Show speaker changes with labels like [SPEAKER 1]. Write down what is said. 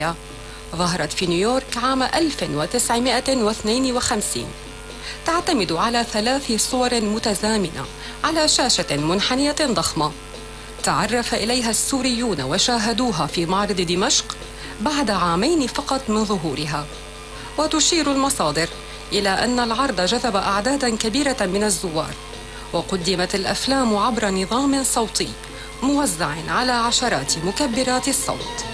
[SPEAKER 1] ظهرت في نيويورك عام 1952. تعتمد على 3 صور متزامنة على شاشة منحنية ضخمة. تعرف إليها السوريون وشاهدوها في معرض دمشق بعد عامين فقط من ظهورها. وتشير المصادر إلى أن العرض جذب أعدادا كبيرة من الزوار، وقدمت الأفلام عبر نظام صوتي موزع على عشرات مكبرات الصوت.